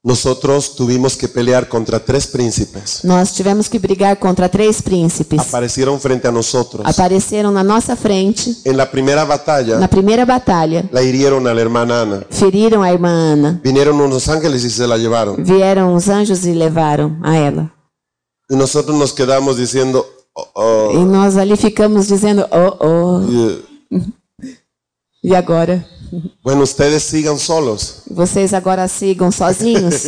Nosotros tuvimos que pelear contra 3 príncipes. Nós tivemos que brigar contra 3 príncipes. Aparecieron frente a nosotros. Apareceram na nossa frente. En la primera batalla, Na primeira batalha, la hirieron a la hermana Ana. feriram a irmã Ana. Vinieron unos ángeles y se la llevaron. Vieram os anjos e levaram a ela. Y nosotros nos quedamos diciendo, E nós ali ficamos dizendo, e agora? bueno, ustedes sigan solos. Vocês agora sigam sozinhos?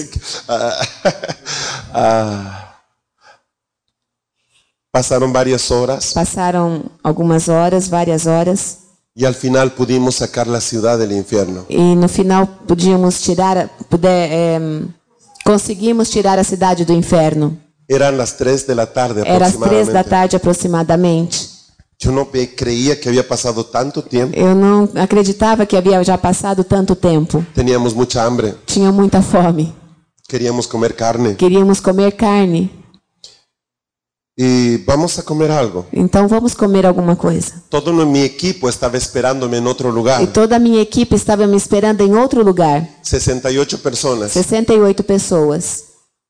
Pasaron varias horas Passaram algumas horas, várias horas, y al final pudimos sacar la ciudad del infierno. e no final conseguimos tirar a cidade do inferno. Eran las 3 de la tarde Era às 3 da aproximadamente. tarde aproximadamente. Yo no creía que había pasado tanto tiempo. Eu não acreditava que havia já passado tanto tempo. Teníamos mucha hambre. Tinha muita fome. Queríamos comer carne. Queríamos comer carne. Y vamos a comer algo. Então vamos comer alguma coisa. Todo mi equipo estaba esperándome en otro lugar. E toda a minha equipe estava me esperando em outro lugar. 68 personas. 68 pessoas.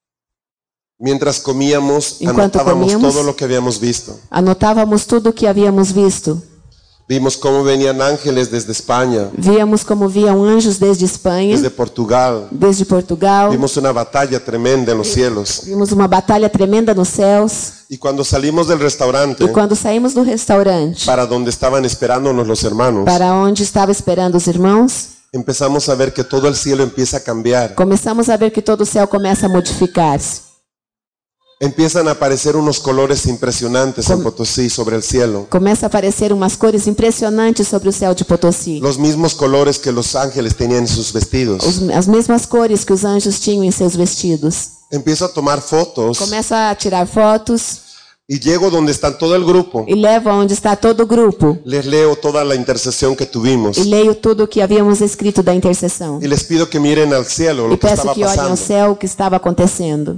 Mientras comíamos, Enquanto anotábamos comíamos, todo lo que habíamos visto. Anotávamos tudo o que havíamos visto. Vimos cómo venían ángeles desde España, Víamos como viam anjos desde Espanha, desde Portugal. desde Portugal. Vimos una batalla tremenda en los cielos. Vimos uma batalha tremenda nos céus. Y cuando salimos del restaurante, E quando saímos do restaurante, para donde estaban esperándonos los hermanos, para onde estava esperando os irmãos, empezamos a ver que todo el cielo empieza a cambiar. começamos a ver que todo o céu começa a modificar-se. Empiezan a aparecer unos colores impresionantes en Potosí sobre el cielo. Começa a aparecer umas cores impressionantes sobre o céu de Potosí. Los mismos colores que los ángeles tenían en sus vestidos. As mesmas cores que os anjos tinham em seus vestidos. Empiezo a tomar fotos Começo a tirar fotos y llego donde está todo el grupo. e levo aonde está todo o grupo. Les leo toda la intercesión que tuvimos. E leio tudo o que havíamos escrito da intercessão. Y les pido que miren al cielo E lo que peço estaba que olhem ao pasando. céu o que estava acontecendo.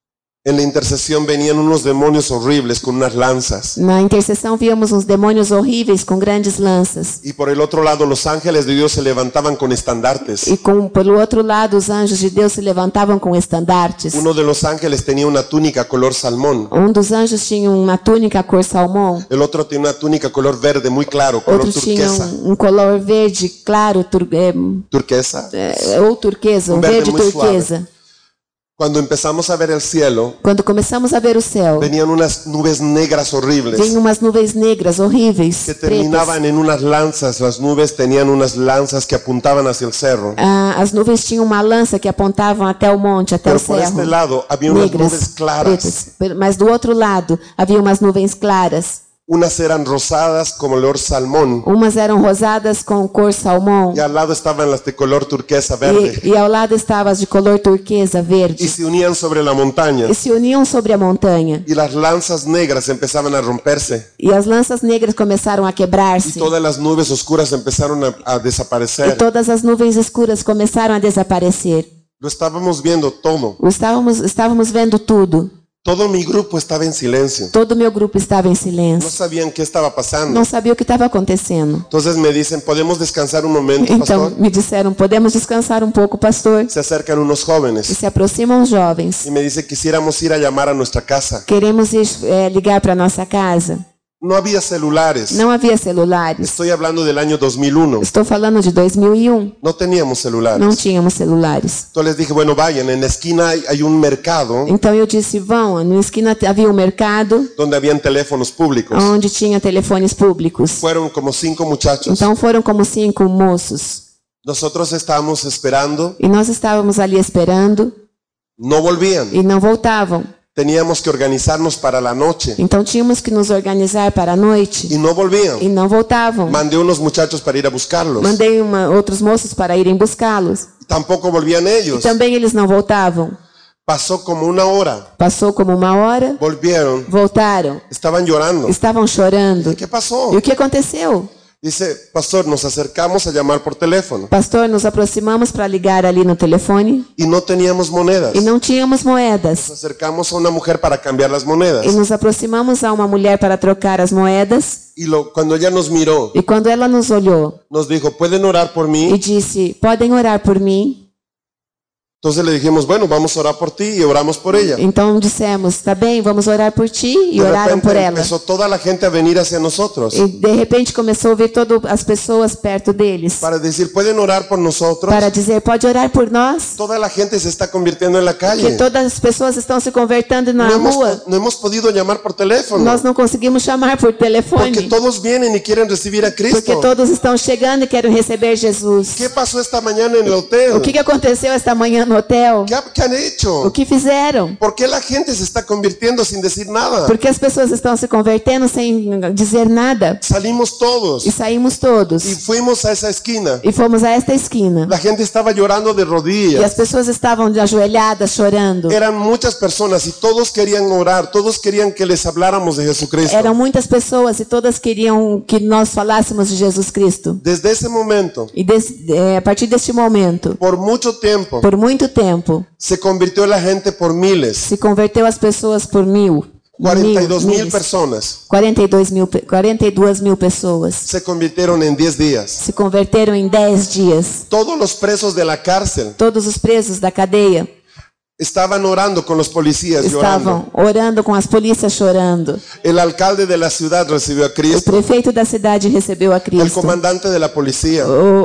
En la intercesión venían unos demonios horribles con unas lanzas. Na intercessão víamos uns demônios horríveis com grandes lanças. Y por el otro lado los ángeles de Dios se levantaban con estandartes. E pelo outro lado os anjos de Deus se levantavam com estandartes. Uno de los ángeles tenía una túnica color salmón. Dos anjos tinha uma túnica cor salmão. El otro tenía una túnica color verde muy claro, color Outro tinha turquesa. color verde claro, Turquesa. ou turquesa, verde verde muy turquesa. Cuando empezamos a ver el cielo, Quando começamos a ver o céu, venían unas nubes negras horribles vinham umas nuvens negras horríveis, que pretas. terminaban en unas lanzas. Las nubes tenían unas lanzas que apuntaban hacia el cerro. As nuvens tinham uma lança que apontavam até o monte, até Pero o por este cerro. lado había unas nubes Negras, claras. pretas. Mas do outro lado havia umas nuvens claras. Unas eran rosadas como color salmón Umas eram rosadas com cor salmão. y al lado estaban las de color turquesa verde. E ao lado estavam as de color turquesa, Y verde. se unían sobre la montaña. E se uniam sobre a montanha. Y las lanzas negras empezaban a romperse. E as lanças negras começaram a Y quebrar-se. todas las nubes oscuras empezaron a E desaparecer. todas as nuvens escuras começaram a desaparecer. Lo estábamos viendo todo. Estávamos vendo tudo. Todo mi grupo estaba en silencio. Todo o meu grupo estava em No silêncio. sabían qué estaba pasando. Não sabia o que estava acontecendo. Entonces me dicen, ¿podemos descansar un momento, Então pastor? me disseram, podemos descansar um pouco, pastor? Se acercan unos E jóvenes se aproximam os jovens. y me dice, quisiéramos ir a llamar a nuestra casa. Queremos ir, ligar para nossa casa. No había celulares. Não havia celulares. Estoy hablando del año 2001. Estou falando de 2001. No teníamos celulares. Não tínhamos celulares. Entonces les dije, bueno, vayan, en la esquina hay un mercado Então eu disse, vão, na esquina havia um mercado donde habían teléfonos públicos. onde tinha telefones públicos. Fueron como 5 muchachos. Então foram como 5 moços. Nosotros estábamos esperando, E nós estávamos ali esperando no volvían. e não voltavam. Teníamos que organizarnos para la noche Então tínhamos que nos organizar para a noite y no volvían. e não voltavam. Mandé unos muchachos para ir a buscarlos. Mandei outros moços para irem buscá-los. Tampoco volvían E ellos. também eles não voltavam. Pasó como una hora. Passou como uma hora, Volvieron. voltaram. Estaban llorando. Estavam chorando. ¿Qué pasó? E o que aconteceu? Dice, pastor, nos acercamos a llamar por teléfono Pastor, nos aproximamos para ligar ali no telefone y no teníamos monedas. e não tínhamos moedas. Nos acercamos a una mujer para cambiar las monedas. E nos aproximamos a uma mulher para trocar as moedas. Y cuando ella nos miró, E quando ela nos olhou nos dijo, ¿pueden orar por e mí? disse, podem orar por mim? Entonces le dijimos, bueno, vamos a orar por ti y oramos por ella. Então dissemos, tá bem, vamos orar por ti, e De oraram repente por ela. empezó toda la gente a venir hacia nosotros E de repente começou a ver todas as pessoas perto deles para decir, ¿pueden orar por nosotros? para dizer, pode orar por nós, Toda la gente se está convirtiendo en la que calle. todas as pessoas estão se convertendo na rua. No hemos podido llamar por teléfono Nós não conseguimos chamar por porque telefone, todos vienen y quieren recibir a porque Cristo. todos estão chegando e querem receber Jesus. ¿Qué pasó esta mañana en el hotel? O que aconteceu esta manhã no hotel? ¿Qué han hecho? O que fizeram? ¿Por qué la gente se está convirtiendo sin decir nada? Porque as pessoas estão se convertendo sem dizer nada. Salimos todos E saímos todos. y fuimos a esa esquina. E fomos a esta esquina. La gente estaba llorando de E as rodillas. pessoas estavam ajoelhadas, chorando. Eran muchas personas y todos querían orar, todos querían que les habláramos de Jesucristo. Eram muitas pessoas e todas queriam que nós falássemos de Jesus Cristo. Desde ese momento, E a partir deste momento, por mucho tiempo, por muito tempo, se convirtió la gente por miles. se converteu as pessoas por 42,000 personas 42 mil pessoas se convirtieron en 10 días. se converteram em 10 dias. Todos los presos de la cárcel Todos os presos da cadeia estaban orando con los policías, llorando. estavam orando com as polícias, chorando. El alcalde de la ciudad recibió a O Cristo. prefeito da cidade recebeu a El Cristo. comandante de la policía.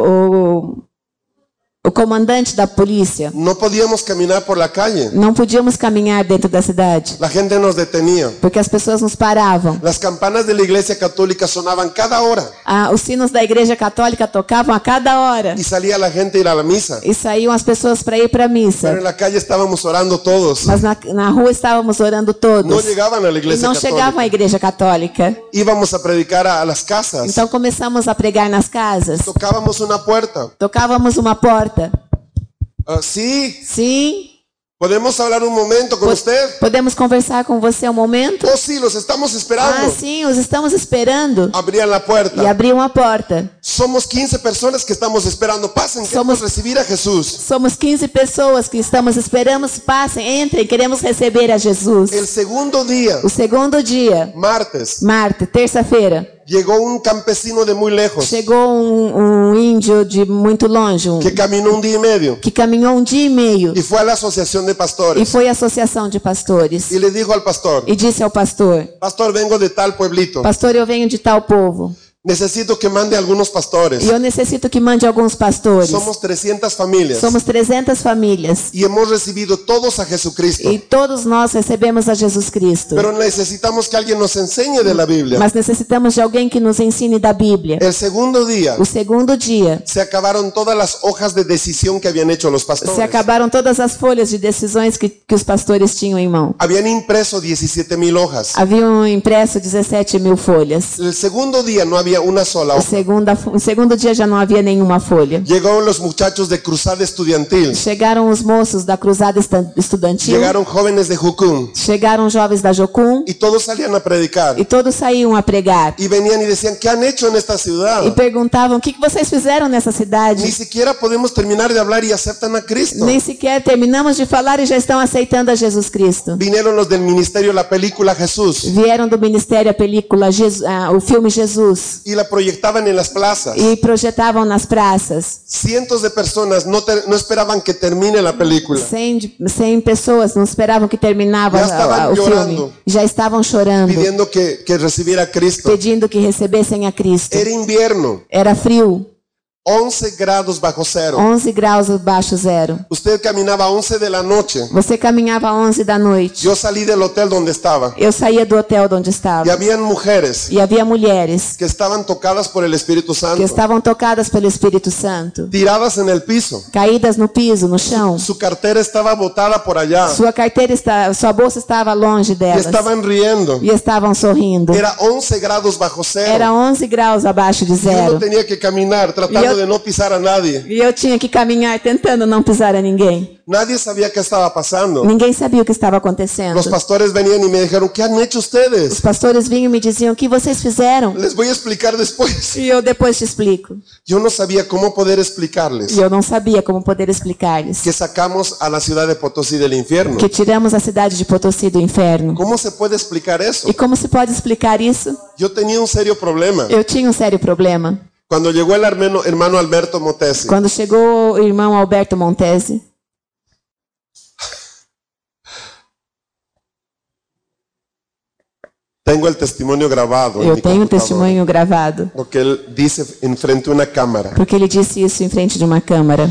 O comandante da polícia. No podíamos caminar por la calle. Não podíamos caminhar dentro da cidade, La gente nos detenía. porque as pessoas nos paravam. Las campanas de la iglesia católica sonaban cada hora Os sinos da igreja católica tocavam a cada hora. y salía la gente a ir a la misa. E saíam as pessoas para ir para a Pero missa. en la calle estábamos orando todos. Mas na rua estávamos orando No todos. llegaban a la E iglesia não chegavam à católica. igreja católica. Íbamos a predicar a las casas. Então começamos a pregar nas casas. Tocábamos una puerta. Tocávamos uma porta. Sí, Sim, podemos hablar un momento con usted. podemos conversar com você um momento? Oh, sí, los estamos esperando. Sim, os estamos esperando. Abrían la E puerta. abriam a porta. Somos 15 personas que estamos esperando. Pasen, queremos recibir a Jesús. Somos 15 pessoas que estamos esperando. Passem, entrem, queremos receber a Jesus. El segundo día, O segundo dia, martes, terça-feira, llegó un campesino de muy lejos chegou um índio de muito longe, que caminó un día y medio que caminhou um dia e meio y fue a la asociación de e pastores foi à associação de pastores y le dijo al pastor, e disse ao pastor: pastor, vengo de tal pueblito, Pastor, eu venho de tal povo necesito que mande algunos pastores. e eu necessito que mande alguns pastores. Somos 300 familias Somos 300 famílias y hemos recibido todos a Jesucristo, e todos nós recebemos a Jesus Cristo. pero necesitamos que alguien nos enseñe de la Biblia. Mas necessitamos de alguém que nos ensine da Bíblia. El segundo día O segundo dia, se acabaron todas las hojas de decisión que habían hecho los pastores. se acabaram todas as folhas de decisões que os pastores tinham em mão. Habían impreso 17,000 hojas. Haviam impresso 17 mil folhas. El segundo día no había una sola hoja. O segundo dia já não havia nenhuma folha. Llegaron los muchachos de Cruzada Estudiantil. Chegaram os moços da Cruzada Estudantil. Llegaron jóvenes de Jucum. Chegaram jovens da Jocum. Y todos salían a predicar. E todos saíam a pregar. Y venían y decían, ¿qué han hecho en esta ciudad? E perguntavam: o que vocês fizeram nessa cidade? Ni siquiera podemos terminar de hablar y aceptan a Cristo. Nem sequer terminamos de falar e já estão aceitando a Jesus Cristo. Vinieron los del ministerio La Película Jesús Vieram do ministério a película, o filme Jesus. y la proyectaban en las plazas. E projetavam nas praças. Cientos de personas no esperaban que termine la película. 100 pessoas não esperavam que terminava Já estavam o filme. chorando. Já estavam chorando, Pidiendo que recibiera a Cristo. pedindo que recebessem a Cristo. Era invierno, Era frio, 11 grados bajo cero. 11 graus abaixo zero. Usted caminaba a 11 de la noche. Você caminhava às 11 da noite. Yo salí del hotel donde estaba Eu saía do hotel onde estava. y habían mujeres E havia mulheres que estaban tocadas por el Espíritu que Santo, estavam tocadas pelo Espírito Santo, tiradas en el piso. caídas no piso, no chão. Su cartera estaba botada por allá Sua bolsa estava longe y delas. estaban riendo. E estavam sorrindo. Era 11 grados bajo cero. Era 11 graus abaixo de Y uno zero. tenía que caminar tratando Yo- de no pisar a nadie. E eu tinha que caminhar tentando não pisar a ninguém. Nadie sabía qué estaba pasando. Ninguém sabia o que estava acontecendo. Los pastores venían y me dijeron, ¿qué han hecho Os ustedes? pastores vinham e me diziam: o que vocês fizeram? Les voy a explicar después. E eu depois te explico. Yo no sabía cómo poder explicarles E eu não sabia como poder explicar-lhes. que sacamos a la ciudad de Potosí del infierno. Que tiramos a cidade de Potosí do inferno. ¿Cómo se puede explicar eso? E como se pode explicar isso? Yo tenía un serio problema. Eu tinha um sério problema. Cuando llegó el hermano Alberto Motesi, Quando chegou o irmão Alberto Montesi, Tengo el testimonio grabado en Eu mi tenho um computador, testemunho gravado, porque él dice en frente a una cámara. porque ele disse isso em frente de uma câmara.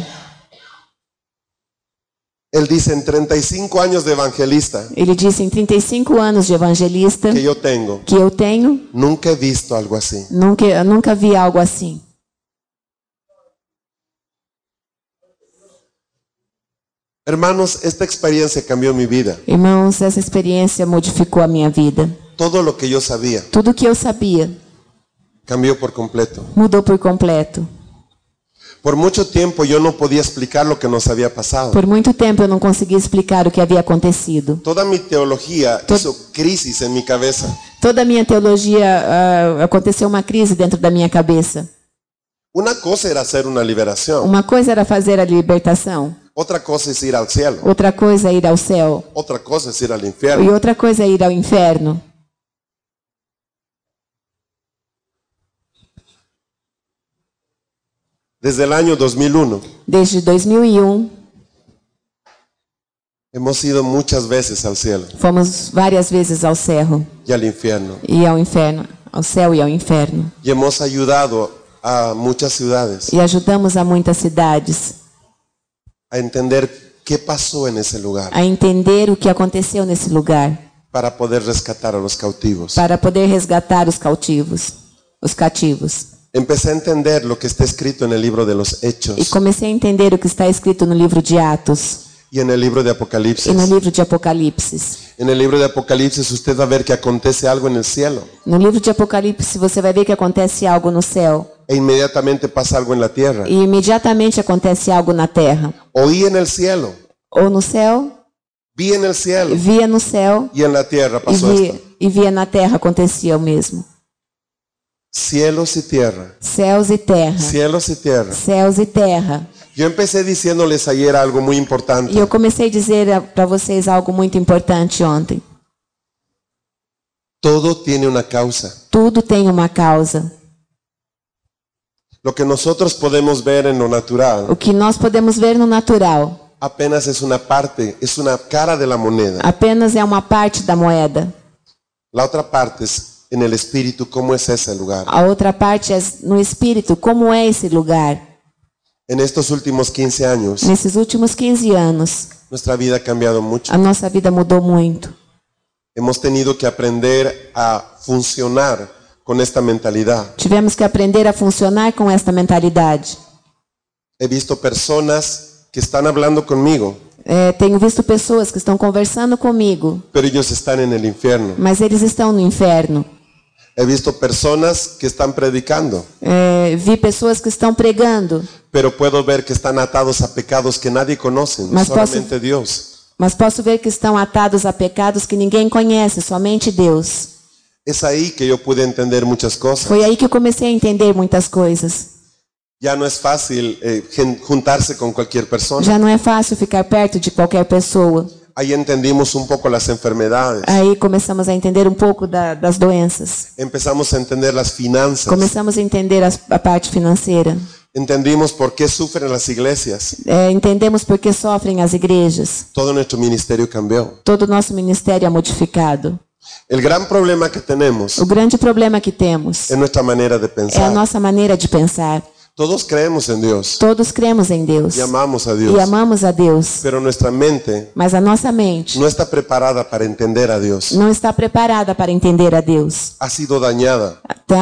Él dice, en 35 años de evangelista Ele disse, em 35 anos de evangelista que yo tengo, que eu tenho, nunca he visto algo así. nunca vi algo assim. Hermanos, esta experiencia cambió mi vida. Irmãos, essa experiência modificou a minha vida. Todo lo que yo sabía Tudo que eu sabia cambió por completo. mudou por completo. Por mucho tiempo yo no podía explicar lo que nos había pasado. Por muito tempo eu não conseguia explicar o que havia acontecido. Toda mi teología hizo crisis en mi cabeza. Toda a minha teologia, aconteceu uma crise dentro da minha cabeça. Una cosa era hacer una liberación, Uma coisa era fazer a libertação, otra cosa es ir al cielo, outra coisa é ir ao céu, otra cosa es ir al e infierno. outra coisa é ir ao inferno. Desde el año 2001 Desde 2001, hemos ido muchas veces al cielo fomos várias vezes ao céu y al infierno e ao inferno, ao céu e ao inferno. y hemos ayudado a muchas ciudades E ajudamos a muitas cidades a entender qué pasó en ese lugar a entender o que aconteceu nesse lugar, para poder rescatar a los cautivos. para poder resgatar os cativos. Empecé a entender lo que está escrito en el libro de los E Hechos comecei a entender o que está escrito no livro de Atos y en el libro de e Apocalipsis. no livro de Apocalipse. En el libro de Apocalipsis usted va a ver que acontece algo en el cielo No livro de Apocalipse você vai ver que acontece algo no céu e inmediatamente pasa algo en la tierra. e imediatamente acontece algo na terra. Oí en el cielo, Ou no céu, vi en el cielo via no céu y en la tierra pasó esto. e via na terra, acontecia o mesmo. Cielos y tierra, Céus e terra, cielos y tierra. céus e terra. Yo empecé diciéndoles ayer algo muy importante. E eu comecei a dizer para vocês algo muito importante ontem. Todo tiene una causa. Tudo tem uma causa. Lo que nosotros podemos ver en lo natural O que nós podemos ver no natural apenas es una parte, es una cara de la moneda. apenas é uma parte da moeda. La otra parte es en el espíritu, cómo es ese lugar. A outra parte é no espírito, como é esse lugar. En estos últimos 15 años, Nesses últimos 15 anos, nuestra vida ha cambiado mucho. a nossa vida mudou muito. Hemos tenido que aprender a funcionar con esta mentalidad. Tivemos que aprender a funcionar com esta mentalidade. He visto personas que están hablando conmigo, Tenho visto pessoas que estão conversando comigo, pero ellos están en el infierno. mas eles estão no inferno. He visto personas que están predicando, Vi pessoas que estão pregando, pero puedo ver que están atados a pecados que nadie conoce, Mas solamente Dios. mas posso ver que estão atados a pecados que ninguém conhece, somente Deus. Es ahí que yo pude entender muchas cosas. Foi aí que eu comecei a entender muitas coisas. Ya no es fácil juntarse con cualquier persona. Já não é fácil ficar perto de qualquer pessoa. Ahí entendimos un poco las enfermedades. Aí começamos a entender um pouco das doenças. Empezamos a entender las finanzas. Começamos a entender a parte financeira. Entendimos por qué sufren las iglesias. Entendemos por que sofrem as igrejas. Todo nuestro ministerio cambió. Todo o nosso ministério é modificado. El gran problema que tenemos O grande problema que temos es nuestra manera de é a pensar. nossa maneira de pensar. Todos creemos en Dios Todos cremos em Deus y amamos a e Dios, amamos a Deus, pero nuestra mente mas a nossa mente no está preparada para entender a Dios. não está preparada para entender a Deus. Ha sido dañada.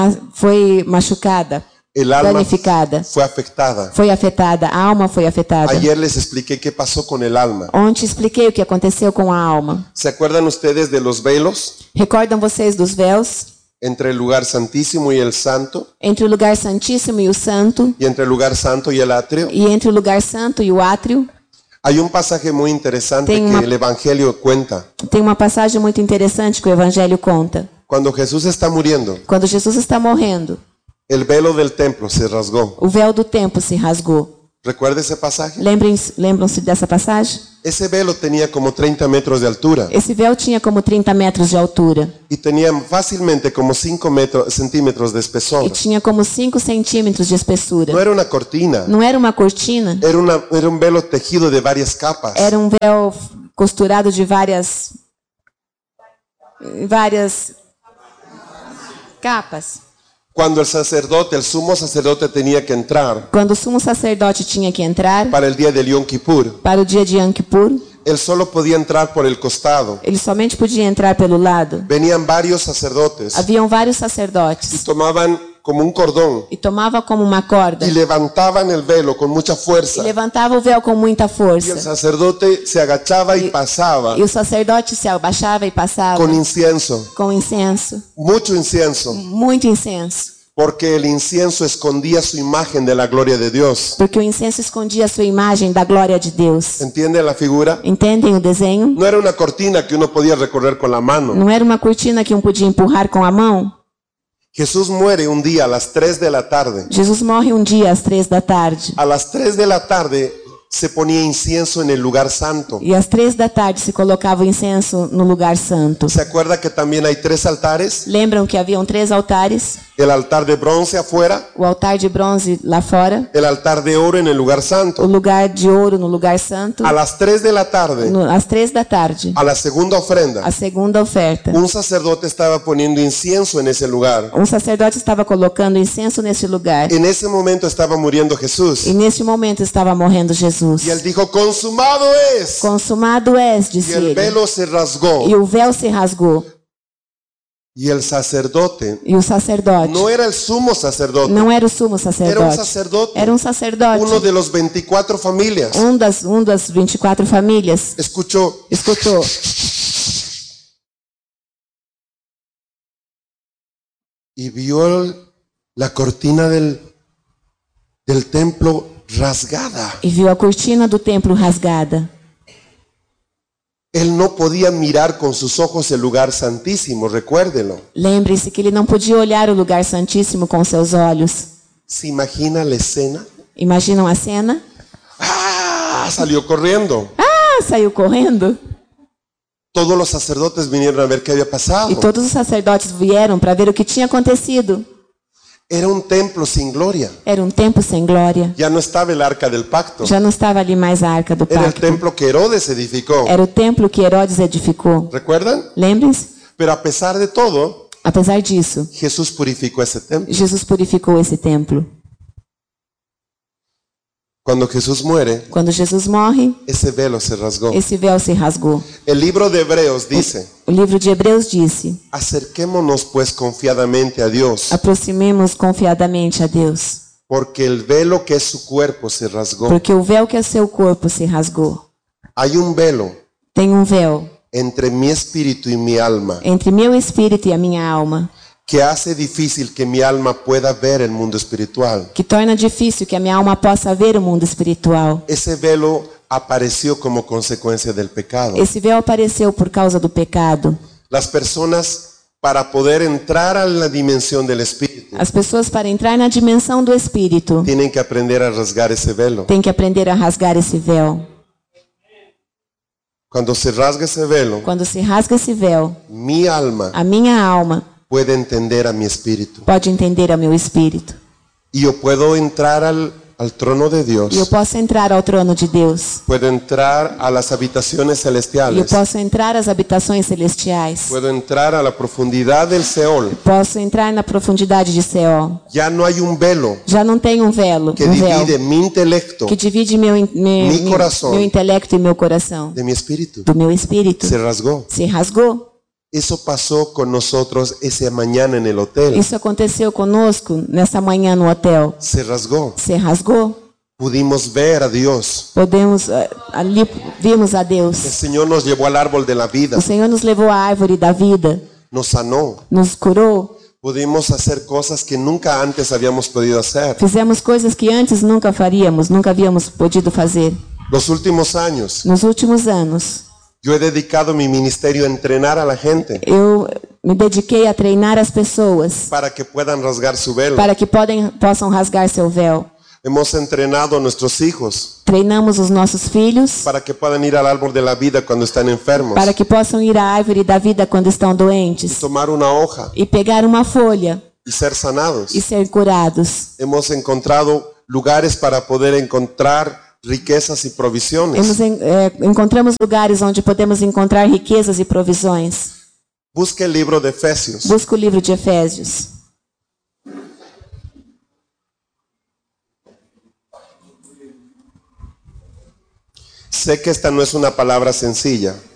Foi machucada, El alma danificada, fue afectada. foi afetada, a alma foi afetada. Ayer les expliqué qué pasó con el alma. Ontem expliquei o que aconteceu com a alma. ¿Se acuerdan ustedes de los velos Recordam vocês dos véus entre el lugar santísimo y el santo, entre o lugar santíssimo e o santo, y entre el lugar santo y el atrio? e entre o lugar santo e o átrio? Hay un pasaje muy interesante Tem que uma- el Evangelio cuenta. Tem uma passagem muito interessante que o Evangelho conta. Cuando Jesús está muriendo, Quando Jesus está morrendo, el velo del templo se rasgó. o véu do templo se rasgou. ¿Recuerda ese pasaje? Lembram-se dessa passagem? Ese velo tenía como 30 metros de altura Esse véu tinha como 30 metros de altura y tenía fácilmente como 5 centímetros de espesor. e tinha como 5 centímetros de espessura. No era una cortina, Não era uma cortina, era un velo tejido de varias capas. era um véu costurado de várias Capas. Cuando el sumo sacerdote tenía que entrar Quando o sumo sacerdote tinha que entrar para el día del Yom Kippur, para o dia de Yom Kippur, él solo podía entrar por el costado. ele somente podia entrar pelo lado. Venían varios sacerdotes Haviam vários y sacerdotes tomaban como un cordón e tomava como uma corda y levantaban el velo con mucha e fuerza. levantava o véu com muita Y el força. sacerdote se agachaba y pasaba E o sacerdote se abaixava e passava con incienso, com incenso, mucho incienso, muito incenso, porque el incienso escondía su imagen de la gloria de Dios. porque o incenso escondia a sua imagem da glória de Deus. ¿Entiende la figura? Entendem o desenho? No era una cortina que uno podía recorrer con la mano. Não era uma cortina que podia empurrar com a mão. Jesús muere un día a las 3 de la tarde. Jesus morre um dia às 3 da tarde. A las 3 de la tarde se ponía incienso en el lugar santo. E às 3 da tarde se colocava o incenso no lugar santo. ¿Se acuerda que también hay 3 altares? Lembram que haviam 3 altares? El altar de bronce afuera, O altar de bronze lá fora, el altar de oro en el lugar o santo. lugar de ouro no lugar santo. A las 3 de la tarde, Às 3 da tarde, a la segunda ofrenda, a segunda oferta. un sacerdote estaba poniendo incienso en ese lugar. Um sacerdote estava colocando incenso nesse lugar. En ese momento estaba muriendo Jesús. E neste momento estava morrendo Jesus. Y él dijo, consumado es. Consumado és, Y disse el ele. velo se rasgó. E o véu se rasgou. Y el sacerdote E o sacerdote no era el sumo sacerdote, não era o sumo era un sacerdote. sacerdote, Era um sacerdote. uno de los 24 familias. Um das 24 famílias Escuchó, escutou. y vio la cortina del templo rasgada. E viu a cortina do templo rasgada. Él no podía mirar con sus ojos el lugar santísimo, recuérdelo. Lembre-se que ele não podia olhar o lugar santíssimo com seus olhos. ¿Se imagina la escena? Imaginam a cena? ¡Ah! Salió corriendo. Ah, saiu correndo. Todos los sacerdotes vinieron a ver qué había pasado. E todos os sacerdotes vieram para ver o que tinha acontecido. Era un templo sin gloria. Era um templo sem glória. Ya no estaba el arca del pacto. Já não estava ali mais a arca do Era el pacto. templo que Herodes edificó. Era o templo que Herodes edificou. ¿Recuerdan? Lembrem-se? Pero a pesar de todo, Apesar disso, Jesús purificó ese templo. Jesus purificou esse templo. Cuando Jesús muere, Quando Jesus morre, ese velo se rasgó. esse véu se rasgou. El libro de Hebreos dice, O livro de Hebreus disse: acerquémonos pues confiadamente a Dios, aproximemos confiadamente a Deus, porque el velo que es su cuerpo se rasgó. porque o véu que é seu corpo se rasgou. Hay un velo Tem um véu entre mi espíritu y mi alma entre meu espírito e a minha alma, que hace difícil que mi alma pueda ver el mundo espiritual. que torna difícil que a minha alma possa ver o mundo espiritual. Ese velo apareció como consecuencia del pecado. Esse véu apareceu por causa do pecado. Las personas, para poder entrar a la dimensión del espíritu, As pessoas, para entrar na dimensão do espírito, tienen que aprender a rasgar ese velo. têm que aprender a rasgar esse véu. Cuando se rasga ese velo, Quando se rasga esse véu, mi alma a minha alma puede entender a mi espíritu. pode entender ao meu espírito. Y yo puedo entrar al trono de Dios. E eu posso entrar ao trono de Deus. Puedo entrar a las habitaciones E eu celestiales. posso entrar às habitações celestiais. Puedo entrar a la profundidad del Seol. Posso entrar na profundidade de Seol. Ya no hay un velo Já não tem um véu que divide mi intelecto que divide Mi coração. meu intelecto e meu coração. de mi espíritu. Do meu espírito. Se rasgó. Se rasgou. Eso pasó con nosotros esa mañana en el hotel. Isso aconteceu conosco nessa manhã no hotel. Se rasgó. Se rasgou. Pudimos ver a Dios. Ali vimos a El Deus. Señor nos llevó al árbol de la vida. O Senhor nos levou à árvore da vida, Nos sanó. nos curou. Pudimos hacer cosas que nunca antes habíamos podido hacer. Fizemos coisas que antes nunca faríamos, nunca havíamos podido fazer. Los últimos años, Nos últimos anos, yo he dedicado mi ministerio a entrenar a la gente eu me dediquei a treinar as pessoas para que puedan rasgar su velo. para que possam rasgar seu véu. Hemos entrenado a nuestros hijos Treinamos os nossos filhos para que puedan ir al árbol de la vida cuando están enfermos para que possam ir à árvore da vida quando estão y doentes tomar una hoja e pegar uma folha y ser sanados. e ser curados. Hemos encontrado lugares para poder encontrar riquezas y provisiones. Encontramos lugares onde podemos encontrar riquezas e provisões. Busque el libro de Efesios. Busca o livro de Efésios. Sé que esta no es una palabra sencilla.